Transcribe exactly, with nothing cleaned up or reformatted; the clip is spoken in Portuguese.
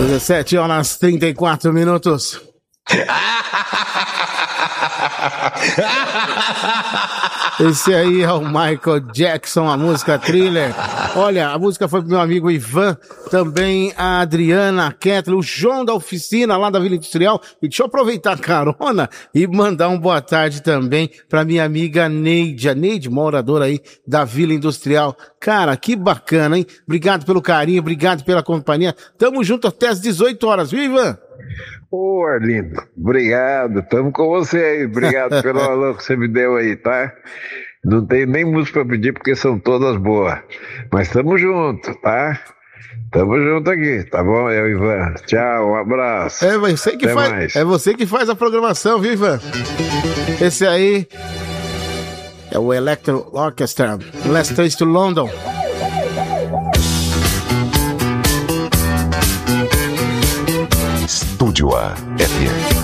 dezessete horas trinta e quatro minutos. Esse aí é o Michael Jackson, a música Thriller. Olha, a música foi pro meu amigo Ivan, também a Adriana, a Kathleen, o João da oficina lá da Vila Industrial. E deixa eu aproveitar a carona e mandar um boa tarde também pra minha amiga Neide, a Neide, moradora aí da Vila Industrial. Cara, que bacana, hein? Obrigado pelo carinho, obrigado pela companhia. Tamo junto até às dezoito horas, viu, Ivan? Ô, Arlindo, obrigado, tamo com você aí, obrigado pelo alô que você me deu aí, tá? Não tenho nem música pra pedir porque são todas boas, mas tamo junto, tá? Tamo junto aqui, tá bom, eu, Ivan? Tchau, um abraço. É você que Até faz, mais. é você que faz a programação, viu, Ivan? Esse aí é o Electro Orchestra, Last Trace to London. Estúdio A F M.